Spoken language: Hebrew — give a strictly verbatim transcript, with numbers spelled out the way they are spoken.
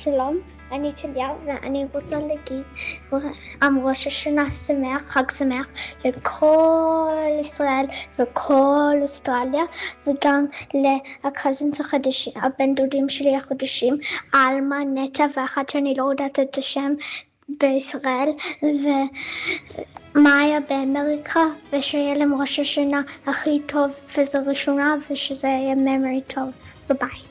שלום, אני טליה ואני רוצה להגיד ראש השנה שמח, חג שמח לכל ישראל וכל אוסטרליה וגם לקזינס החדשים, הבן דודים שלי החדשים, אלמה, נטע ואחת שאני לא יודעת את השם בישראל ומאיה באמריקה, ושיהיה להם ראש השנה הכי טוב וזו ראשונה ושזה יהיה ממרי טוב. ביי.